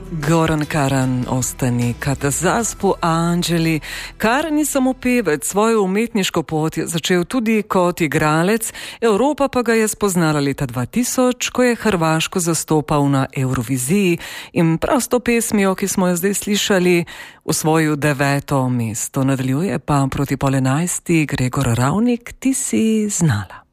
Goran Karan ostani kad zaspu anđeli. Karan ni samo pevec, svojo umetniško pot je začel tudi kot igralec, Evropa pa ga je spoznala leta 2000, ko je Hrvaško zastopal na Euroviziji in prav s to pesmijo, ki smo jo zdaj slišali, osvojil 9. mesto. Nadaljuje pa proti pol 11. Gregor Ravnik, Ti si znala.